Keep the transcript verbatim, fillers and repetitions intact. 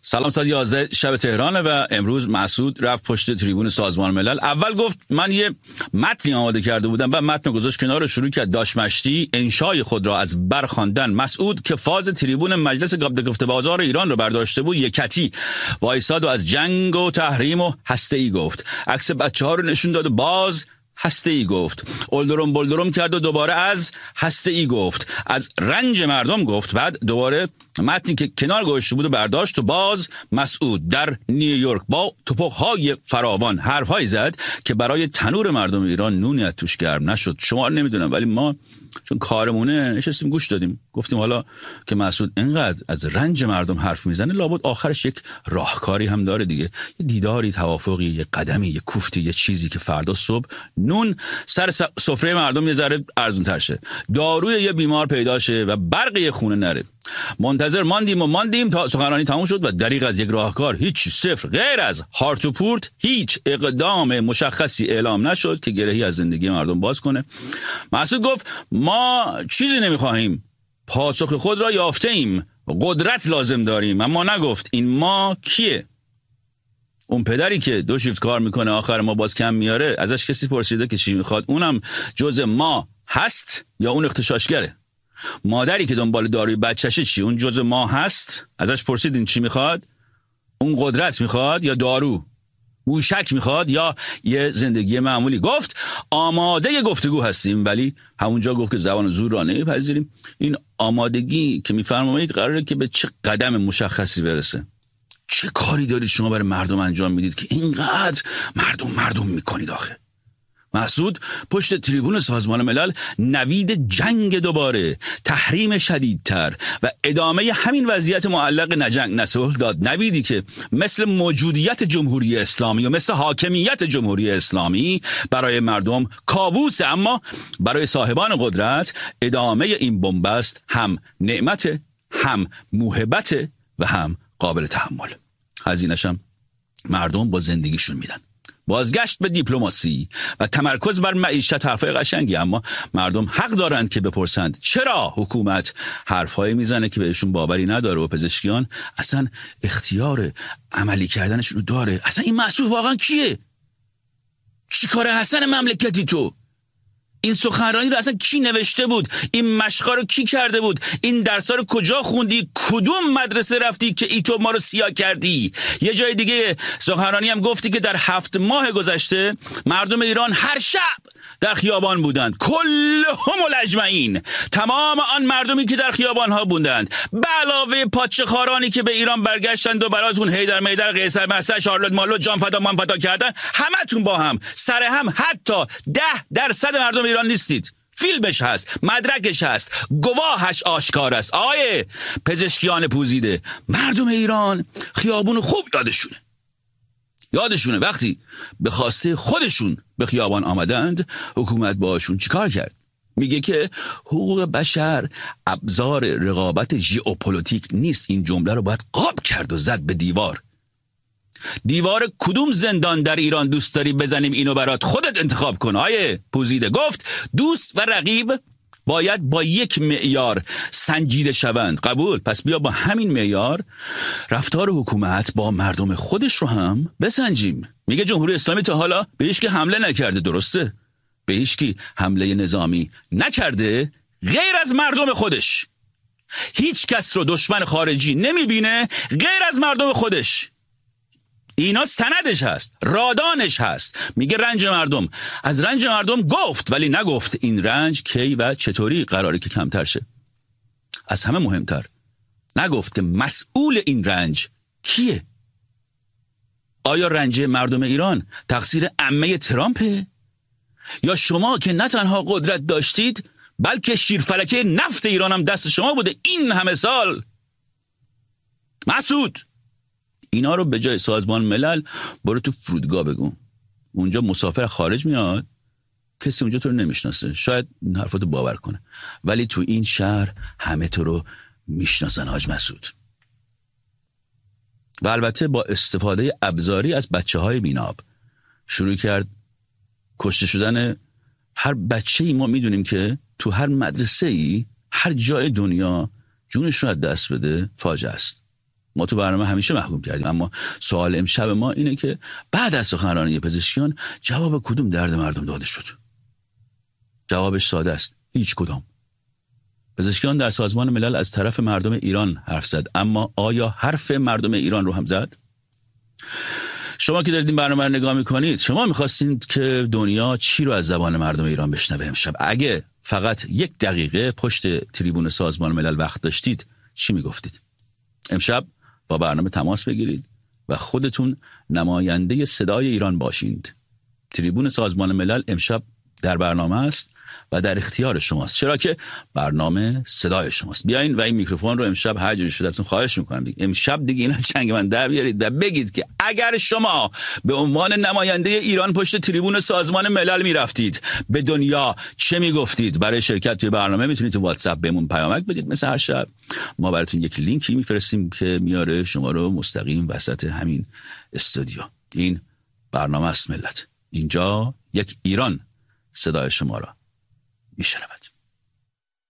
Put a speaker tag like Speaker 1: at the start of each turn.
Speaker 1: سلام، ساعت یازده شب تهرانه و امروز مسعود رفت پشت تریبون سازمان ملل. اول گفت من یه متنی آماده کرده بودم، بعد متن گذاشت کنار و شروع کرد داش مشتی انشای خود را از بر خواندن. مسعود که فاز تریبون مجلس گفته بازار ایران رو برداشته بود، یکتی وایساد و از جنگ و تحریم و هسته‌ای گفت. عکس بچه‌ها رو نشون داد و باز هسته‌ای گفت. اولدرم بولدرم کرد و دوباره از هسته‌ای گفت. از رنج مردم گفت. بعد دوباره متنی که کنار گذاشته بود و برداشت و باز مسعود در نیویورک با توپخ‌های فراوان حرف‌هایی زد که برای تنور مردم ایران نونی از توش گرم نشد. شما نمیدونم، ولی ما چون کارمونه نشستیم گوش دادیم، گفتیم حالا که مسعود اینقدر از رنج مردم حرف میزنه، لابد آخرش یک راهکاری هم داره دیگه، یه دیداری، توافقی، یه قدمی، یه کوفتی، یه چیزی که فردا صبح نون سر سفره مردم یه ذره ارزون‌تر شه، داروی یه بیمار پیدا شه و برق یه خونه نره. منتظر ماندیم و ماندیم تا سخنرانی تموم شد و دریغ از یک راهکار، هیچ، صفر، غیر از هارت و پورت هیچ اقدام مشخصی اعلام نشد که گرهی از زندگی مردم باز کنه. مسعود گفت ما چیزی نمیخواهیم، پاسخ خود را یافته ایم، قدرت لازم داریم. اما نگفت این ما کیه. اون پدری که دو شیفت کار میکنه آخر ما باز کم میاره، ازش کسی پرسیده که چی میخواد؟ اونم جز ما هست یا اون اغتشاشگره؟ مادری که دنبال داروی بچه‌شه چی؟ اون جز ما هست؟ ازش پرسیدین چی میخواد؟ اون قدرت میخواد یا دارو؟ موشک میخواد یا یه زندگی معمولی؟ گفت آماده گفتگو هستیم، ولی همونجا گفت که زبان زور را نمیپذیریم. این آمادگی که میفرمایید قراره که به چه قدم مشخصی برسه؟ چه کاری دارید شما برای مردم انجام میدید که اینقدر مردم مردم میکنید آخه؟ مسعود پشت تریبون سازمان ملل نوید جنگ دوباره، تحریم شدیدتر و ادامه همین وضعیت معلق نجنگ نصلح داد. نویدی که مثل موجودیت جمهوری اسلامی و مثل حاکمیت جمهوری اسلامی برای مردم کابوس، اما برای صاحبان قدرت ادامه این بنبست هم نعمت، هم موهبت و هم قابل تحمل. هزینه‌شم مردم با زندگیشون میدن. بازگشت به دیپلماسی و تمرکز بر معیشت حرفای قشنگی، اما مردم حق دارند که بپرسند چرا حکومت حرفایی میزنه که بهشون باوری نداره و پزشکیان اصلا اختیار عملی کردنشون رو داره. اصلا این مسئول واقعا کیه؟ چی کار حسن مملکتی تو؟ این سخنرانی رو اصلا کی نوشته بود؟ این مشقا رو کی کرده بود؟ این درس‌ها رو کجا خوندی؟ کدوم مدرسه رفتی که ای تو ما رو سیاه کردی؟ یه جای دیگه سخنرانی هم گفتی که در هفت ماه گذشته مردم ایران هر شب در خیابان بودند، کلهم اجمعین، تمام آن مردمی که در خیابان ها بودند، به علاوه پادشاهانی که به ایران برگشتند و براتون هیدر میدر، قیصر مسعود، شارلوت مارلوت، جان فدا مان فدا کردن، همتون با هم سر هم حتی ده درصد مردم ایران نیستید. فیلمش هست، مدرکش هست، گواهش آشکار است. آیه پزشکیان پوزیده، مردم ایران خیابون خوب یادشونه. یادشونه وقتی به خواسته خودشون به خیابان آمدند، حکومت باشون چیکار کرد؟ میگه که حقوق بشر ابزار رقابت ژئوپلیتیک نیست. این جمله رو باید قاب کرد و زد به دیوار. دیوار کدوم زندان در ایران دوست داری بزنیم اینو برات خودت انتخاب کن. آیه پوزیده گفت دوست و رقیب باید با یک معیار سنجیده شوند. قبول؟ پس بیا با همین معیار رفتار حکومت با مردم خودش رو هم بسنجیم. میگه جمهوری اسلامی تا حالا به هیچ کی حمله نکرده، درسته؟ به هیچ کی حمله نظامی نکرده غیر از مردم خودش. هیچ کس رو دشمن خارجی نمیبینه غیر از مردم خودش. اینا سندش هست، رادانش هست. میگه رنج مردم، از رنج مردم گفت، ولی نگفت این رنج کی و چطوری قراره که کمتر شه. از همه مهمتر نگفت که مسئول این رنج کیه. آیا رنج مردم ایران تقصیر عمه ترامپه؟ یا شما که نه تنها قدرت داشتید بلکه شیرفلکه نفت ایران هم دست شما بوده این همه سال؟ مسعود، اینا رو به جای سازمان ملل برو تو فرودگاه بگو. اونجا مسافر خارج میاد، کسی اونجا تو رو نمیشناسه، شاید این حرفاتو باور کنه، ولی تو این شهر همه تو رو میشناسن حاج مسعود. و البته با استفاده ابزاری از بچه های بیناب شروع کرد کشته شدن هر بچه ای. ما میدونیم که تو هر مدرسه ای هر جای دنیا جونش رو از دست بده فاجعه است. ما تو برنامه همیشه محکوم کردیم، اما سوال امشب ما اینه که بعد از سخنرانی پزشکیان جواب کدوم درد مردم داده شد؟ جوابش ساده است، هیچ کدام. پزشکیان در سازمان ملل از طرف مردم ایران حرف زد، اما آیا حرف مردم ایران رو هم زد؟ شما که دارید این برنامه رو نگاه میکنید، شما میخواستید که دنیا چی رو از زبان مردم ایران بشنوه امشب؟ اگه فقط یک دقیقه پشت تریبون سازمان ملل وقت داشتید چی میگفتید؟ امشب با برنامه تماس بگیرید و خودتون نماینده صدای ایران باشید. تریبون سازمان ملل امشب در برنامه است و در اختیار شماست، چرا که برنامه صدای شماست. بیاین و این میکروفون رو امشب هر جوری شده ازتون خواهش میکنم دیگه امشب دیگه اینا چنگ من در بیارید و بگید که اگر شما به عنوان نماینده ایران پشت تریبون سازمان ملل میرفتید به دنیا چه میگفتید؟ برای شرکت توی برنامه میتونید تو واتساپ بهمون پیامک بدید، مثل هر شب ما براتون یک لینکی میفرستیم که میاره شما رو مستقیم وسط همین استودیو. این برنامه است ملت، اینجا یک ایران صدای شما را میشنود.